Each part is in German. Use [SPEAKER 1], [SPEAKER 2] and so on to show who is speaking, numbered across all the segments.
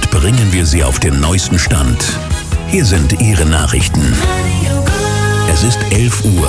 [SPEAKER 1] bringen wir Sie auf den neuesten Stand. Hier sind Ihre Nachrichten. Es ist 11 Uhr.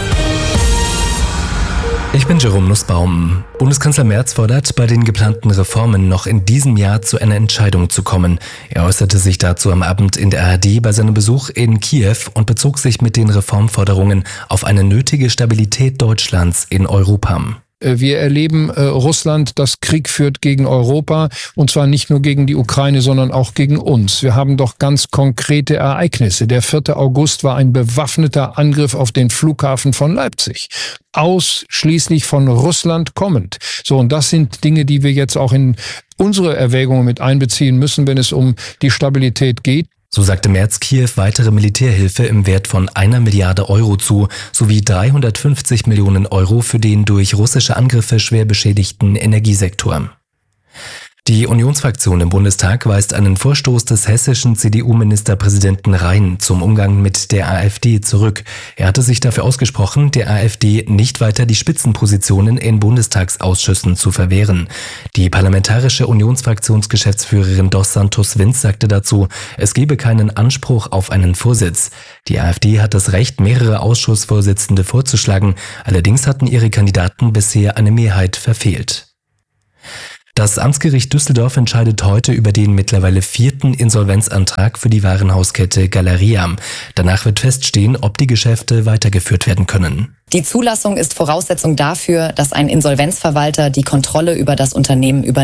[SPEAKER 2] Ich bin Jerome Nussbaum. Bundeskanzler Merz fordert, bei den geplanten Reformen noch in diesem Jahr zu einer Entscheidung zu kommen. Er äußerte sich dazu am Abend in der ARD bei seinem Besuch in Kiew und bezog sich mit den Reformforderungen auf eine nötige Stabilität Deutschlands in Europa.
[SPEAKER 3] Wir erleben Russland, das Krieg führt gegen Europa, und zwar nicht nur gegen die Ukraine, sondern auch gegen uns. Wir haben doch ganz konkrete Ereignisse. Der 4. August war ein bewaffneter Angriff auf den Flughafen von Leipzig. Ausschließlich von Russland kommend. So, und das sind Dinge, die wir jetzt auch in unsere Erwägungen mit einbeziehen müssen, wenn es um die Stabilität geht.
[SPEAKER 2] So sagte Merz Kiew weitere Militärhilfe im Wert von 1 Milliarde Euro zu, sowie 350 Millionen Euro für den durch russische Angriffe schwer beschädigten Energiesektor. Die Unionsfraktion im Bundestag weist einen Vorstoß des hessischen CDU-Ministerpräsidenten Rhein zum Umgang mit der AfD zurück. Er hatte sich dafür ausgesprochen, der AfD nicht weiter die Spitzenpositionen in Bundestagsausschüssen zu verwehren. Die parlamentarische Unionsfraktionsgeschäftsführerin Dos Santos Vinz sagte dazu, es gebe keinen Anspruch auf einen Vorsitz. Die AfD hat das Recht, mehrere Ausschussvorsitzende vorzuschlagen, allerdings hatten ihre Kandidaten bisher eine Mehrheit verfehlt. Das Amtsgericht Düsseldorf entscheidet heute über den mittlerweile 4. Insolvenzantrag für die Warenhauskette Galeria. Danach wird feststehen, ob die Geschäfte weitergeführt werden können.
[SPEAKER 4] Die Zulassung ist Voraussetzung dafür, dass ein Insolvenzverwalter die Kontrolle über das Unternehmen übernimmt.